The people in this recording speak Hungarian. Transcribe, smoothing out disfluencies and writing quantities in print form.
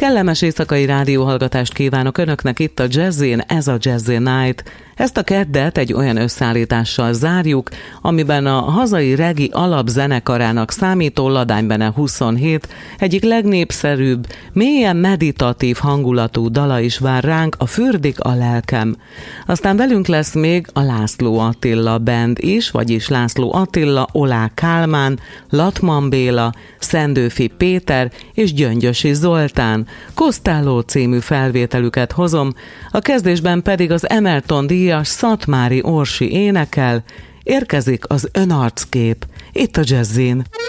Kellemes éjszakai rádióhallgatást kívánok Önöknek itt a Jazzin, ez a Jazzin Night. Ezt a keddet egy olyan összeállítással zárjuk, amiben a hazai regi alapzenekarának számító Ladánybene 27 egyik legnépszerűbb, mélyen meditatív hangulatú dala is vár ránk, a Fürdik a lelkem. Aztán velünk lesz még a László Attila Band is, vagyis László Attila, Olá Kálmán, Latman Béla, Szendőfi Péter és Gyöngyösi Zoltán. Costello című felvételüket hozom, a kezdésben pedig az Emerton díjas Szatmári Orsi énekel, érkezik az Önarckép, itt a Jazzin.